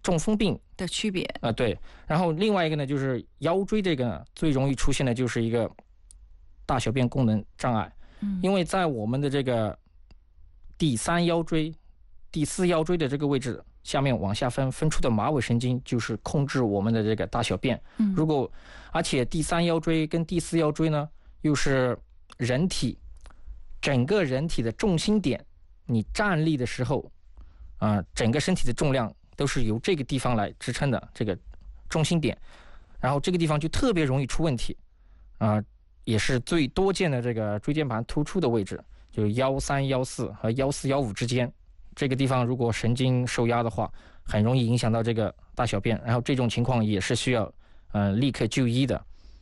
中风病的区别对。然后另外一个呢，就是腰椎这个呢，最容易出现的就是一个大小便功能障碍。因为在我们的这个第3腰椎、第4腰椎的这个位置下面往下分出的马尾神经，就是控制我们的这个大小便。而且第3腰椎跟第4腰椎呢，又是整个人体的重心点。你站立的时候整个身体的重量都是由这个地方来支撑的，这个重心点。然后这个地方就特别容易出问题也是最多见的这个椎间盘突出的位置，就是腰3、腰4和腰4、腰5之间。这个地方如果神经受压的话，很容易影响到这个大小便，然后这种情况也是需要立刻就医的。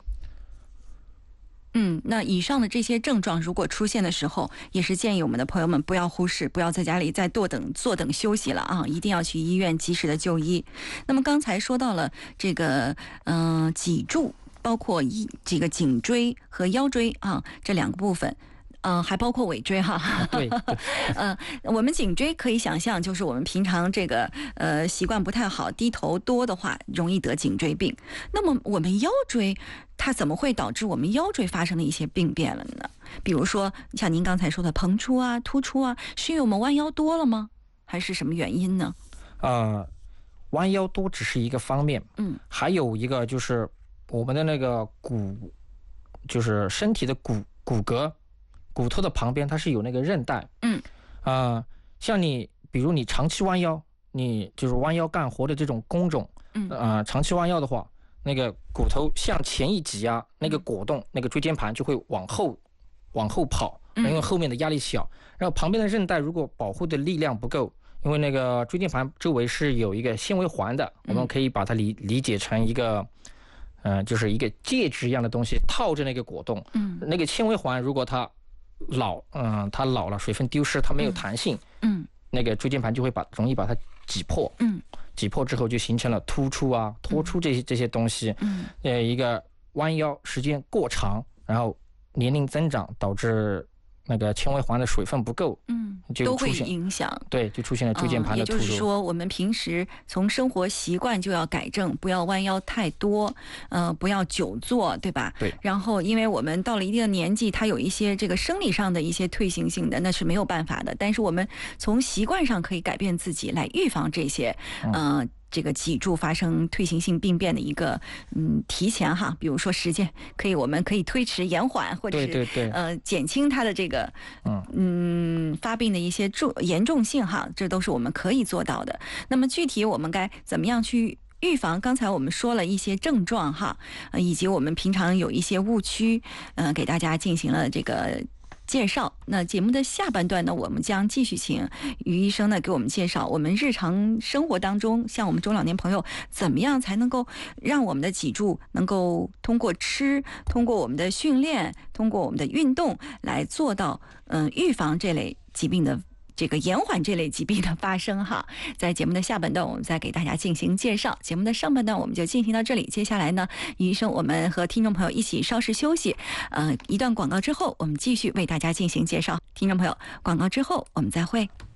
那以上的这些症状如果出现的时候，也是建议我们的朋友们不要忽视，不要在家里再坐等休息了一定要去医院及时的就医。那么刚才说到了这个脊柱，包括这个颈椎和腰椎这2个部分。还包括尾椎哈。 对。 我们颈椎可以想象，就是我们平常这个习惯不太好，低头多的话，容易得颈椎病。那么我们腰椎，它怎么会导致我们腰椎发生了一些病变了呢？比如说像您刚才说的膨出突出是因为我们弯腰多了吗？还是什么原因呢？ 弯腰多只是一个方面，还有一个就是我们的那个就是身体的骨骼。骨头的旁边它是有那个韧带，像比如你长期弯腰，你就是弯腰干活的这种工种，长期弯腰的话，那个骨头向前一挤压，那个果冻，那个椎间盘就会往后跑，因为后面的压力小，然后旁边的韧带如果保护的力量不够，因为那个椎间盘周围是有一个纤维环的，我们可以把它理解成一个就是一个戒指一样的东西套着那个果冻，那个纤维环如果它老了，水分丢失，它没有弹性，那个椎间盘就会容易把它挤破，挤破之后就形成了突出脱出这些东西，一个弯腰时间过长，然后年龄增长导致那个纤维环的水分不够， 都会影响， 对，就出现了椎间盘的突出。 也就是说，我们平时从生活习惯就要改正，不要弯腰太多，不要久坐，对吧？ 对。 然后，因为我们到了一定的年纪，它有一些这个生理上的一些退行性的，那是没有办法的。但是我们从习惯上可以改变自己，来预防这些，这个脊柱发生退行性病变的一个提前比如说时间我们可以推迟延缓，或者是减轻它的这个发病的一些严重性这都是我们可以做到的。那么具体我们该怎么样去预防？刚才我们说了一些症状以及我们平常有一些误区，给大家进行了这个介绍。那节目的下半段呢，我们将继续请于医生呢给我们介绍我们日常生活当中，像我们中老年朋友怎么样才能够让我们的脊柱能够通过吃，通过我们的训练，通过我们的运动来做到预防这类疾病的这个延缓这类疾病的发生在节目的下半段我们再给大家进行介绍，节目的上半段我们就进行到这里。接下来呢，于医生我们和听众朋友一起稍事休息，一段广告之后我们继续为大家进行介绍。听众朋友，广告之后我们再会。